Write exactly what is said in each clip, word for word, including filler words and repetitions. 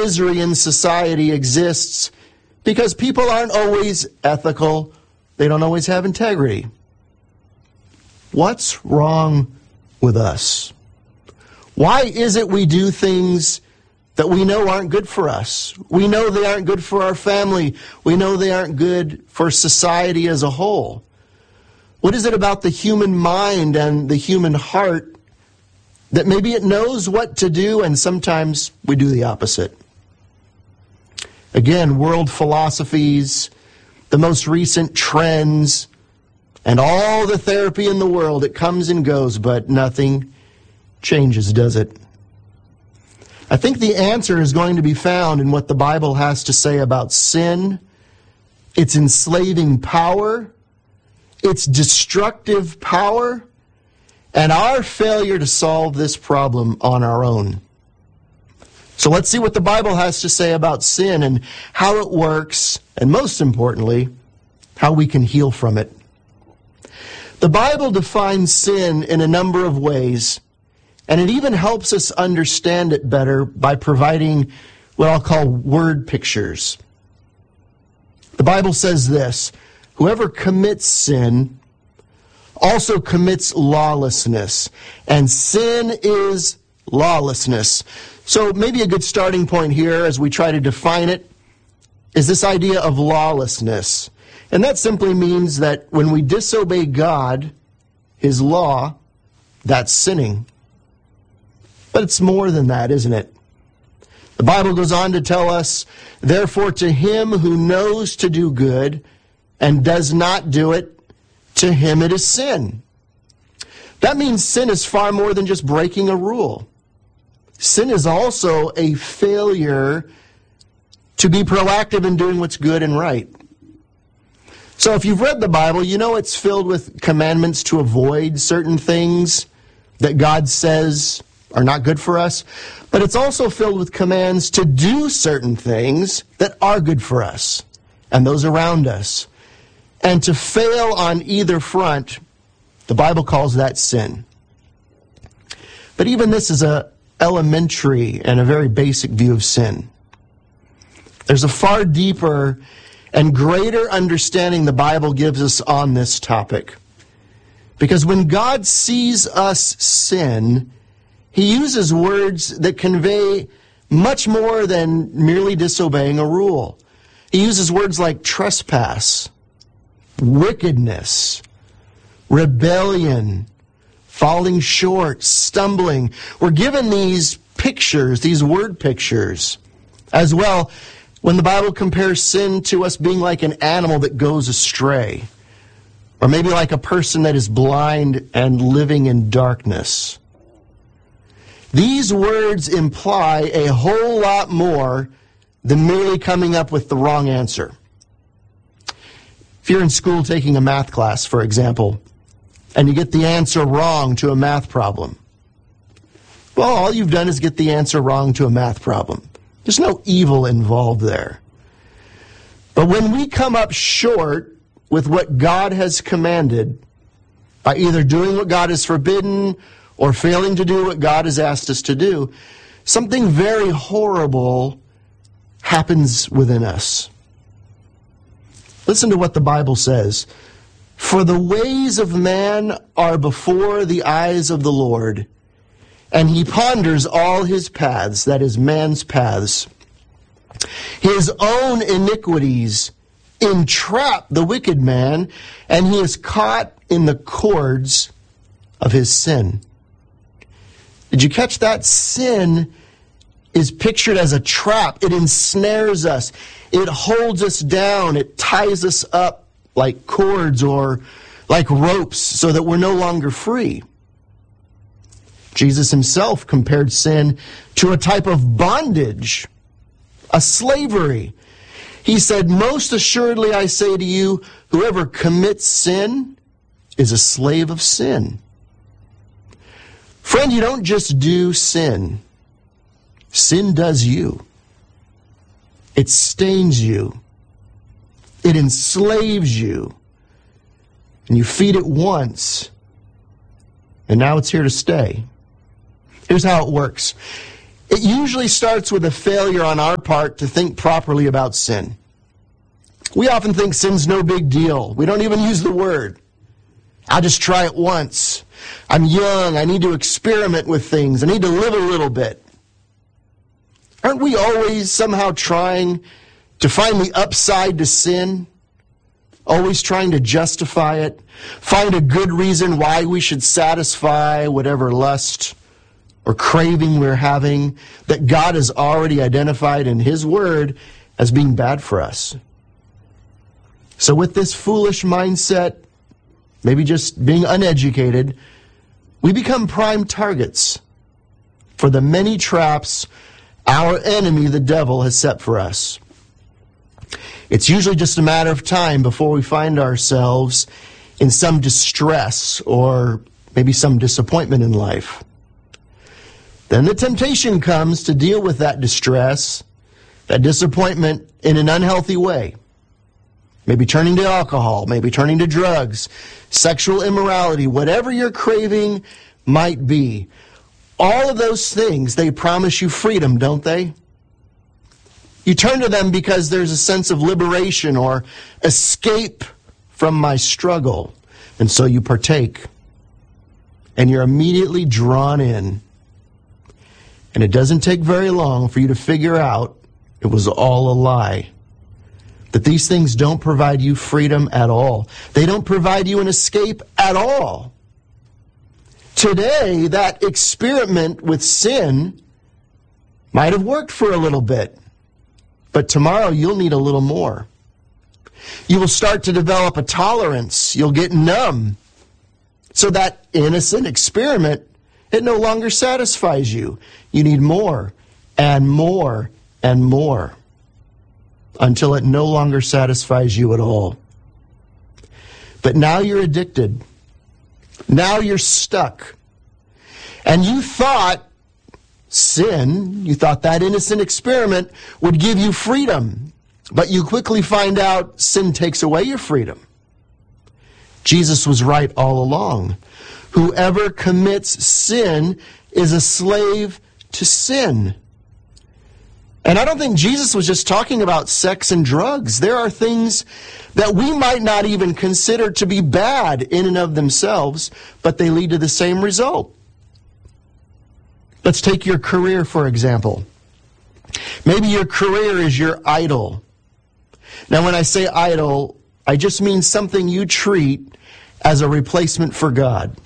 misery in society exists because people aren't always ethical. They don't always have integrity. What's wrong with us? Why is it we do things that we know aren't good for us? We know they aren't good for our family. We know they aren't good for society as a whole. What is it about the human mind and the human heart that maybe it knows what to do and sometimes we do the opposite? Again, world philosophies, the most recent trends, and all the therapy in the world, it comes and goes, but nothing changes, does it? I think the answer is going to be found in what the Bible has to say about sin, its enslaving power, its destructive power, and our failure to solve this problem on our own. So let's see what the Bible has to say about sin and how it works, and most importantly, how we can heal from it. The Bible defines sin in a number of ways, and it even helps us understand it better by providing what I'll call word pictures. The Bible says this: whoever commits sin also commits lawlessness, and sin is lawlessness. So maybe a good starting point here as we try to define it is this idea of lawlessness. And that simply means that when we disobey God, His law, that's sinning. But it's more than that, isn't it? The Bible goes on to tell us, therefore to him who knows to do good and does not do it, to him it is sin. That means sin is far more than just breaking a rule. Sin is also a failure to be proactive in doing what's good and right. So if you've read the Bible, you know it's filled with commandments to avoid certain things that God says are not good for us. But it's also filled with commands to do certain things that are good for us and those around us. And to fail on either front, the Bible calls that sin. But even this is a elementary and a very basic view of sin. There's a far deeper and greater understanding the Bible gives us on this topic. Because when God sees us sin, He uses words that convey much more than merely disobeying a rule. He uses words like trespass, wickedness, rebellion, falling short, stumbling. We're given these pictures, these word pictures, as well when the Bible compares sin to us being like an animal that goes astray, or maybe like a person that is blind and living in darkness. These words imply a whole lot more than merely coming up with the wrong answer. If you're in school taking a math class, for example, and you get the answer wrong to a math problem, well, all you've done is get the answer wrong to a math problem. There's no evil involved there. But when we come up short with what God has commanded, by either doing what God has forbidden or failing to do what God has asked us to do, something very horrible happens within us. Listen to what the Bible says. For the ways of man are before the eyes of the Lord, and He ponders all His paths, that is, man's paths. His own iniquities entrap the wicked man, and he is caught in the cords of his sin. Did you catch that? Sin is pictured as a trap. It ensnares us. It holds us down. It ties us up like cords or like ropes so that we're no longer free. Jesus Himself compared sin to a type of bondage, a slavery. He said, most assuredly I say to you, whoever commits sin is a slave of sin. Friend, you don't just do sin. Sin does you. It stains you. It enslaves you. And you feed it once, and now it's here to stay. Here's how it works. It usually starts with a failure on our part to think properly about sin. We often think sin's no big deal. We don't even use the word. I'll just try it once. I'm young. I need to experiment with things. I need to live a little bit. Aren't we always somehow trying to find the upside to sin? Always trying to justify it? Find a good reason why we should satisfy whatever lust or craving we're having that God has already identified in His Word as being bad for us. So with this foolish mindset, maybe just being uneducated, we become prime targets for the many traps our enemy, the devil, has set for us. It's usually just a matter of time before we find ourselves in some distress or maybe some disappointment in life. Then the temptation comes to deal with that distress, that disappointment in an unhealthy way. Maybe turning to alcohol, maybe turning to drugs, sexual immorality, whatever your craving might be. All of those things, they promise you freedom, don't they? You turn to them because there's a sense of liberation or escape from my struggle. And so you partake. And you're immediately drawn in. And it doesn't take very long for you to figure out it was all a lie. That these things don't provide you freedom at all. They don't provide you an escape at all. Today, that experiment with sin might have worked for a little bit. But tomorrow, you'll need a little more. You will start to develop a tolerance. You'll get numb. So that innocent experiment, it no longer satisfies you. You need more and more and more until it no longer satisfies you at all. But now you're addicted. Now you're stuck. And you thought sin, you thought that innocent experiment would give you freedom. But you quickly find out sin takes away your freedom. Jesus was right all along. Whoever commits sin is a slave to sin. And I don't think Jesus was just talking about sex and drugs. There are things that we might not even consider to be bad in and of themselves, but they lead to the same result. Let's take your career, for example. Maybe your career is your idol. Now, when I say idol, I just mean something you treat as a replacement for God.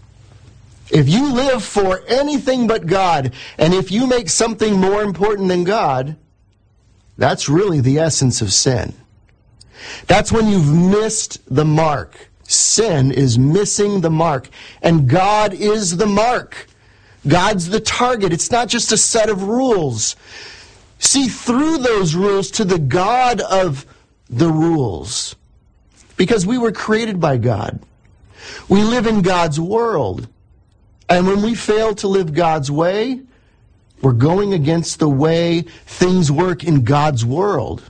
If you live for anything but God, and if you make something more important than God, that's really the essence of sin. That's when you've missed the mark. Sin is missing the mark, and God is the mark. God's the target. It's not just a set of rules. See through those rules to the God of the rules. Because we were created by God. We live in God's world. And when we fail to live God's way, we're going against the way things work in God's world.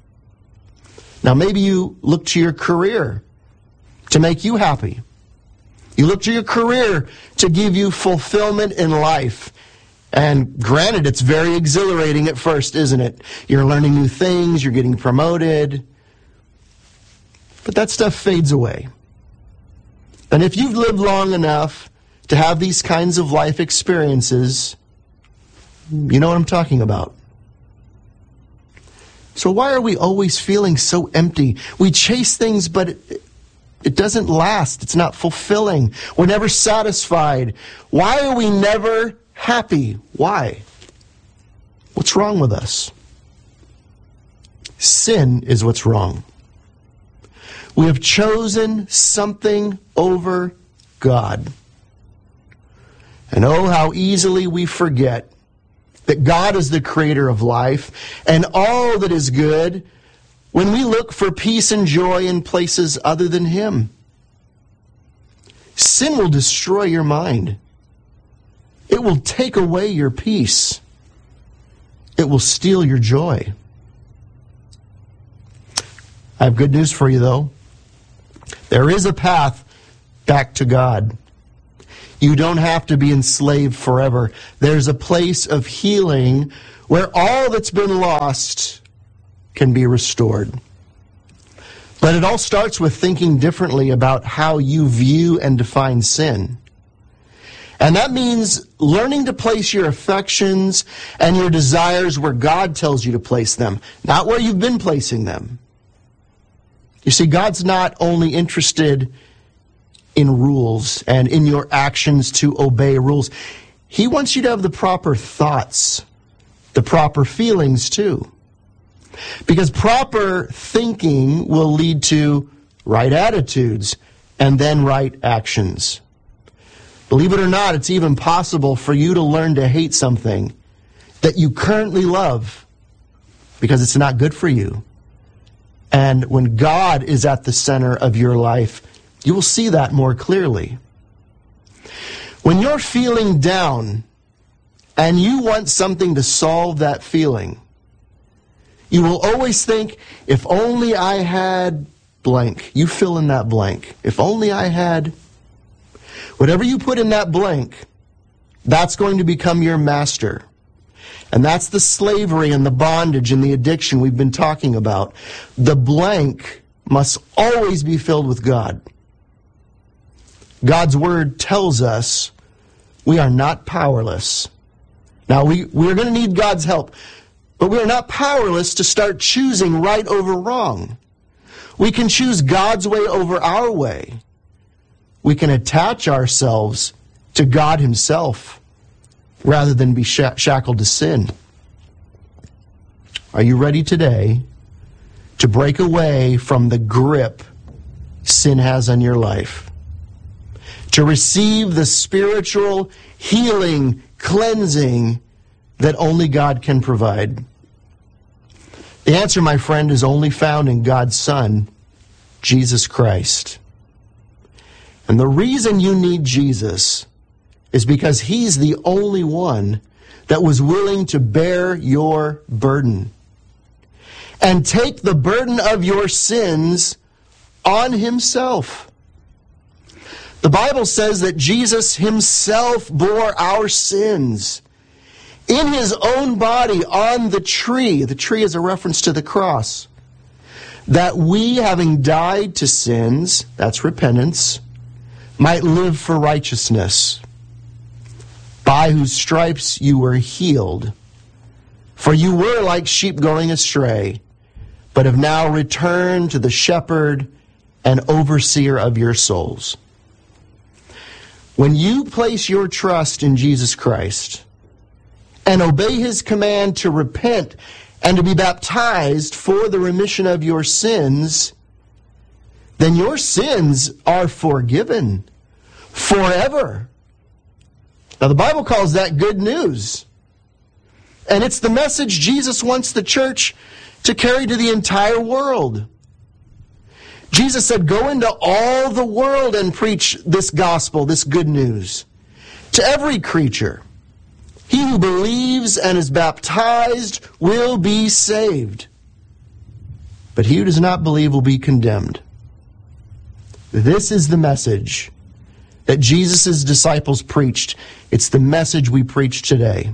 Now, maybe you look to your career to make you happy. You look to your career to give you fulfillment in life. And granted, it's very exhilarating at first, isn't it? You're learning new things, you're getting promoted. But that stuff fades away. And if you've lived long enough to have these kinds of life experiences, you know what I'm talking about. So why are we always feeling so empty? We chase things, but it, it doesn't last. It's not fulfilling. We're never satisfied. Why are we never happy? Why? What's wrong with us? Sin is what's wrong. We have chosen something over God. And oh, how easily we forget that God is the creator of life and all that is good when we look for peace and joy in places other than Him. Sin will destroy your mind. It will take away your peace. It will steal your joy. I have good news for you, though. There is a path back to God. You don't have to be enslaved forever. There's a place of healing where all that's been lost can be restored. But it all starts with thinking differently about how you view and define sin. And that means learning to place your affections and your desires where God tells you to place them, not where you've been placing them. You see, God's not only interested in rules and in your actions to obey rules. He wants you to have the proper thoughts, the proper feelings too. Because proper thinking will lead to right attitudes and then right actions. Believe it or not, it's even possible for you to learn to hate something that you currently love because it's not good for you. And when God is at the center of your life, you will see that more clearly. When you're feeling down and you want something to solve that feeling, you will always think, if only I had blank. You fill in that blank. If only I had... Whatever you put in that blank, that's going to become your master. And that's the slavery and the bondage and the addiction we've been talking about. The blank must always be filled with God. God's Word tells us we are not powerless. Now, we, we're going to need God's help, but we are not powerless to start choosing right over wrong. We can choose God's way over our way. We can attach ourselves to God Himself rather than be sh- shackled to sin. Are you ready today to break away from the grip sin has on your life? To receive the spiritual healing, cleansing that only God can provide? The answer, my friend, is only found in God's Son, Jesus Christ. And the reason you need Jesus is because He's the only one that was willing to bear your burden and take the burden of your sins on Himself. The Bible says that Jesus Himself bore our sins in His own body on the tree. The tree is a reference to the cross. That we, having died to sins, that's repentance, might live for righteousness, by whose stripes you were healed. For you were like sheep going astray, but have now returned to the shepherd and overseer of your souls. When you place your trust in Jesus Christ and obey His command to repent and to be baptized for the remission of your sins, then your sins are forgiven forever. Now, the Bible calls that good news. And it's the message Jesus wants the church to carry to the entire world. Jesus said, go into all the world and preach this gospel, this good news, to every creature. He who believes and is baptized will be saved, but he who does not believe will be condemned. This is the message that Jesus' disciples preached. It's the message we preach today.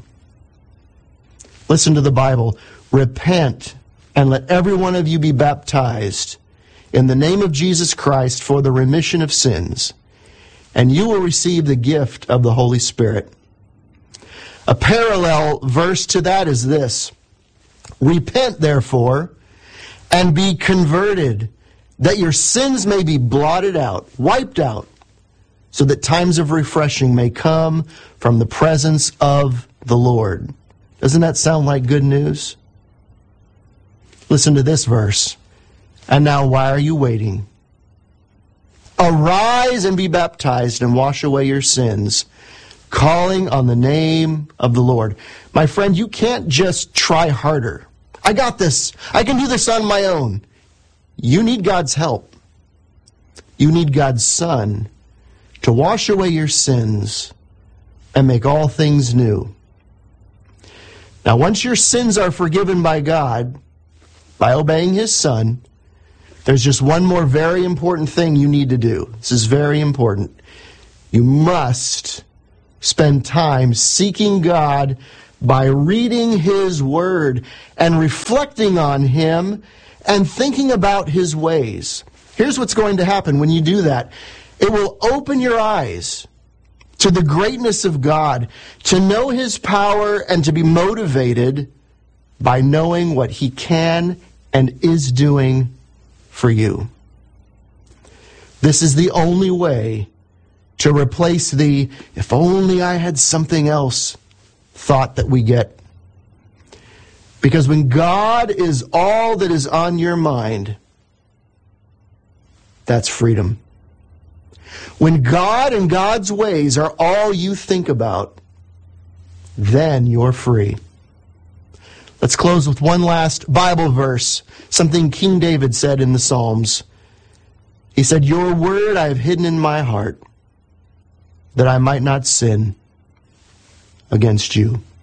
Listen to the Bible. Repent and let every one of you be baptized in the name of Jesus Christ for the remission of sins, and you will receive the gift of the Holy Spirit. A parallel verse to that is this: repent, therefore, and be converted, that your sins may be blotted out, wiped out, so that times of refreshing may come from the presence of the Lord. Doesn't that sound like good news? Listen to this verse. And now why are you waiting? Arise and be baptized and wash away your sins, calling on the name of the Lord. My friend, you can't just try harder. I got this. I can do this on my own. You need God's help. You need God's Son to wash away your sins and make all things new. Now, once your sins are forgiven by God, by obeying His Son, there's just one more very important thing you need to do. This is very important. You must spend time seeking God by reading His Word and reflecting on Him and thinking about His ways. Here's what's going to happen when you do that. It will open your eyes to the greatness of God, to know His power, and to be motivated by knowing what He can and is doing for you. This is the only way to replace the "if only I had something else" thought that we get. Because when God is all that is on your mind, that's freedom. When God and God's ways are all you think about, then you're free. Let's close with one last Bible verse, something King David said in the Psalms. He said, "Your word I have hidden in my heart, that I might not sin against you."